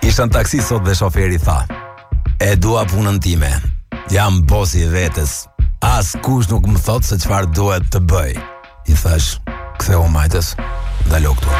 Isha në taksi sot dhe shoferi tha: "E dua punën time. Jam bosi i vetes. As kush nuk më thot se çfarë duhet të bëj." I thash: "Ktheu majtës, ndalo këtu."